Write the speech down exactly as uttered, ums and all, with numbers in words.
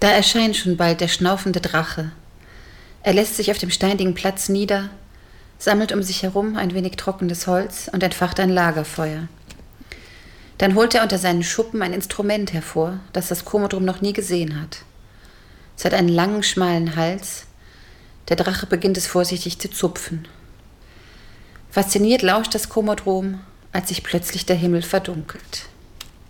Da erscheint schon bald der schnaufende Drache. Er lässt sich auf dem steinigen Platz nieder, sammelt um sich herum ein wenig trockenes Holz und entfacht ein Lagerfeuer. Dann holt er unter seinen Schuppen ein Instrument hervor, das das Komodrom noch nie gesehen hat. Es hat einen langen, schmalen Hals. Der Drache beginnt es vorsichtig zu zupfen. Fasziniert lauscht das Komodrom, als sich plötzlich der Himmel verdunkelt.